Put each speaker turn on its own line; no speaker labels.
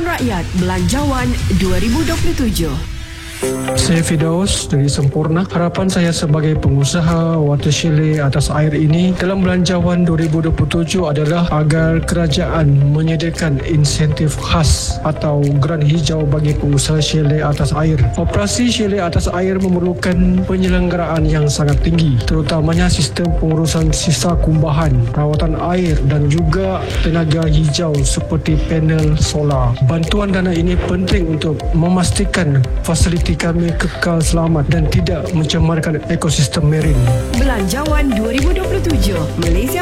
Pilihan Rakyat Belanjawan 2027.
Saya Fidaus dari Sempurna. Harapan saya sebagai pengusaha water chalet atas air ini dalam Belanjawan 2027 adalah agar kerajaan menyediakan insentif khas atau geran hijau bagi pengusaha chalet atas air. Operasi chalet atas air memerlukan penyelenggaraan yang sangat tinggi, terutamanya sistem pengurusan sisa kumbahan, rawatan air dan juga tenaga hijau seperti panel solar. Bantuan dana ini penting untuk memastikan fasiliti kami kekal selamat dan tidak mencemarkan ekosistem marine.
Belanjawan 2027, Malaysia